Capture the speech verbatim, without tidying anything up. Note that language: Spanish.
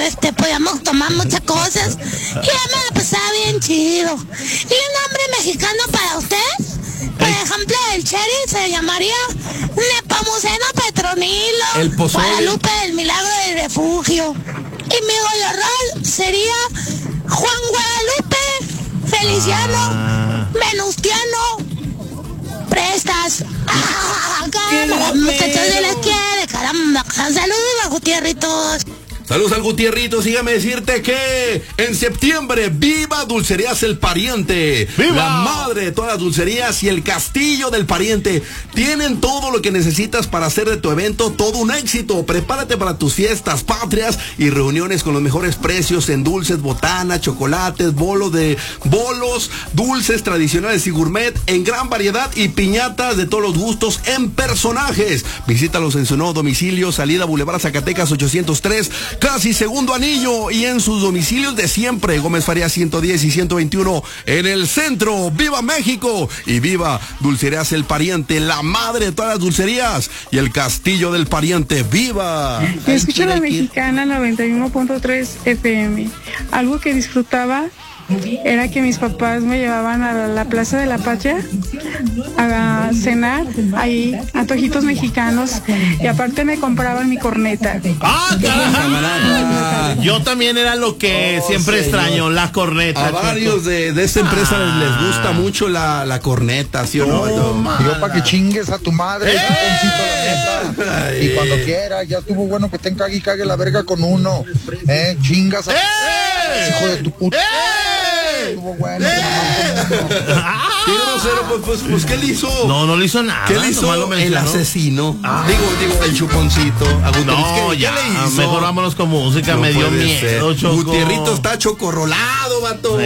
este, podíamos tomar muchas cosas. Y yo me la pasaba bien chido. ¿Y un nombre mexicano para usted? Por ejemplo, el Cherry se llamaría Nepomuceno Petronilo. El pozole. Guadalupe del Milagro del Refugio. Y mi Golorrol sería Juan Guadalupe Feliciano Ah. Venustiano Prestas. Ah, caramba, muchachos, se les quiere, caramba. Saludos, Gutierritos. Saludos al Gutierrito, sígame decirte que en septiembre, viva Dulcerías El Pariente. ¡Viva! La madre de todas las dulcerías y el castillo del Pariente. Tienen todo lo que necesitas para hacer de tu evento todo un éxito. Prepárate para tus fiestas patrias y reuniones con los mejores precios en dulces, botanas, chocolates, bolos de bolos, dulces tradicionales y gourmet en gran variedad y piñatas de todos los gustos en personajes. Visítalos en su nuevo domicilio, salida Boulevard Zacatecas ochocientos tres, casi segundo anillo, y en sus domicilios de siempre, Gómez Farías ciento diez y ciento veintiuno en el centro. ¡Viva México! Y viva Dulcerías El Pariente, la madre de todas las dulcerías, y el castillo del Pariente. ¡Viva! Yo escucho la Mexicana noventa y uno punto tres F M. Algo que disfrutaba era que mis papás me llevaban a la, la Plaza de la Patria a cenar ahí, antojitos mexicanos, y aparte me compraban mi corneta. ¡Ah, carajo! Yo también era lo que Oh, siempre señor. extraño, la corneta. A varios de, de esta empresa Ah. les, les gusta mucho la, la corneta, ¿sí o no? Toma. Yo para que chingues a tu madre, ¡Eh! Chuponcito, la neta. Y cuando quiera, ya estuvo bueno que te encague y cague la verga con uno. Eh, chingas a ¡Eh! hijo de tu puta. ¡Eh! Estuvo bueno. ¡Eh! Sí, grosero, pues, pues, pues, ¿qué le hizo? No, no le hizo nada. ¿Qué le hizo nomás lo el mencionó. asesino? Ah. Digo, digo, el chuponcito. A Gutierrez, No, ¿qué- ya, ¿qué le hizo? mejor vámonos con música, No me dio puede miedo, ser. Choco. Gutierrito está chocorrolado, vato.